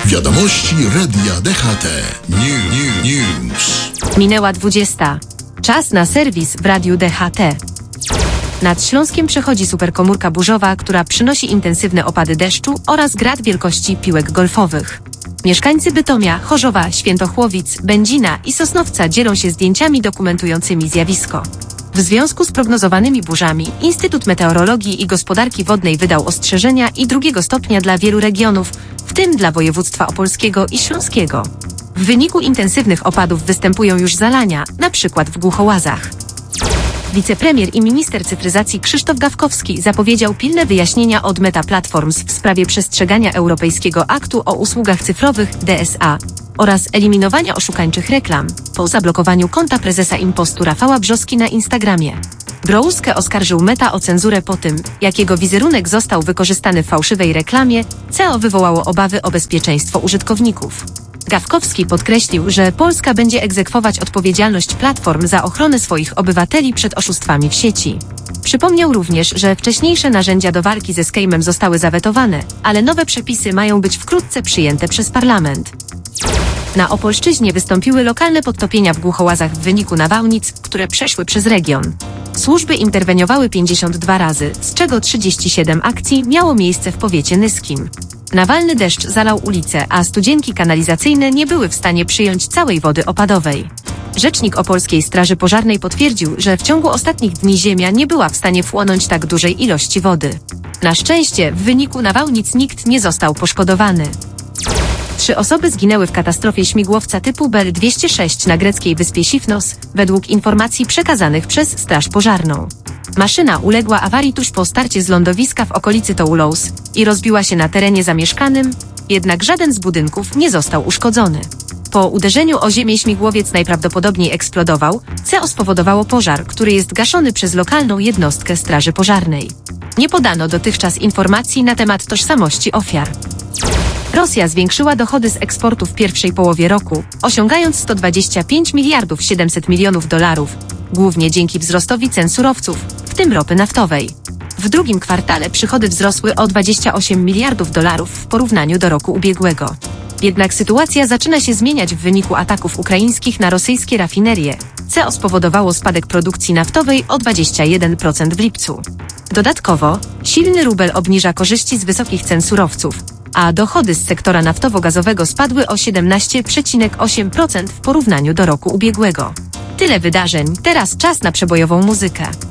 Wiadomości Radia DHT. News. Minęła 20. Czas na serwis w Radiu DHT. Nad Śląskiem przechodzi superkomórka burzowa, która przynosi intensywne opady deszczu oraz grad wielkości piłek golfowych. Mieszkańcy Bytomia, Chorzowa, Świętochłowic, Będzina i Sosnowca dzielą się zdjęciami dokumentującymi zjawisko. W związku z prognozowanymi burzami Instytut Meteorologii i Gospodarki Wodnej wydał ostrzeżenia i 2 stopnia dla wielu regionów, w tym dla województwa opolskiego i śląskiego. W wyniku intensywnych opadów występują już zalania, np. w Głuchołazach. Wicepremier i minister cyfryzacji Krzysztof Gawkowski zapowiedział pilne wyjaśnienia od Meta Platforms w sprawie przestrzegania Europejskiego Aktu o Usługach Cyfrowych DSA oraz eliminowania oszukańczych reklam po zablokowaniu konta prezesa Impostu Rafała Brzoski na Instagramie. Brouskę oskarżył Meta o cenzurę po tym, jak jego wizerunek został wykorzystany w fałszywej reklamie, co wywołało obawy o bezpieczeństwo użytkowników. Gawkowski podkreślił, że Polska będzie egzekwować odpowiedzialność platform za ochronę swoich obywateli przed oszustwami w sieci. Przypomniał również, że wcześniejsze narzędzia do walki ze skejmem zostały zawetowane, ale nowe przepisy mają być wkrótce przyjęte przez parlament. Na Opolszczyźnie wystąpiły lokalne podtopienia w Głuchołazach w wyniku nawałnic, które przeszły przez region. Służby interweniowały 52 razy, z czego 37 akcji miało miejsce w powiecie nyskim. Nawalny deszcz zalał ulice, a studzienki kanalizacyjne nie były w stanie przyjąć całej wody opadowej. Rzecznik Opolskiej Straży Pożarnej potwierdził, że w ciągu ostatnich dni ziemia nie była w stanie wchłonąć tak dużej ilości wody. Na szczęście w wyniku nawałnic nikt nie został poszkodowany. 3 osoby zginęły w katastrofie śmigłowca typu Bell 206 na greckiej wyspie Sifnos, według informacji przekazanych przez Straż Pożarną. Maszyna uległa awarii tuż po starcie z lądowiska w okolicy Toulouse i rozbiła się na terenie zamieszkanym, jednak żaden z budynków nie został uszkodzony. Po uderzeniu o ziemię śmigłowiec najprawdopodobniej eksplodował, co spowodowało pożar, który jest gaszony przez lokalną jednostkę Straży Pożarnej. Nie podano dotychczas informacji na temat tożsamości ofiar. Rosja zwiększyła dochody z eksportu w pierwszej połowie roku, osiągając 125 miliardów 700 milionów dolarów, głównie dzięki wzrostowi cen surowców, w tym ropy naftowej. W drugim kwartale przychody wzrosły o 28 miliardów dolarów w porównaniu do roku ubiegłego. Jednak sytuacja zaczyna się zmieniać w wyniku ataków ukraińskich na rosyjskie rafinerie, co spowodowało spadek produkcji naftowej o 21% w lipcu. Dodatkowo, silny rubel obniża korzyści z wysokich cen surowców, a dochody z sektora naftowo-gazowego spadły o 17,8% w porównaniu do roku ubiegłego. Tyle wydarzeń, teraz czas na przebojową muzykę.